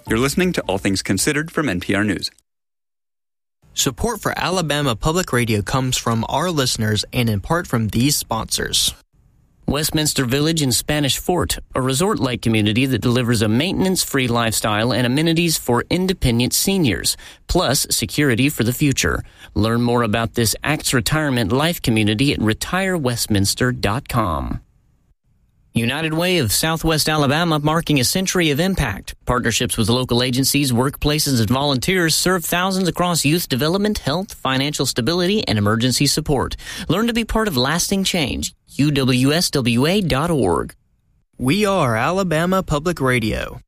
You're listening to All Things Considered from NPR News. Support for Alabama Public Radio comes from our listeners and in part from these sponsors. Westminster Village in Spanish Fort, a resort-like community that delivers a maintenance-free lifestyle and amenities for independent seniors, plus security for the future. Learn more about this ACTS Retirement Life community at retirewestminster.com. United Way of Southwest Alabama, marking a century of impact. Partnerships with local agencies, workplaces, and volunteers serve thousands across youth development, health, financial stability, and emergency support. Learn to be part of lasting change. UWSWA.org. We are Alabama Public Radio.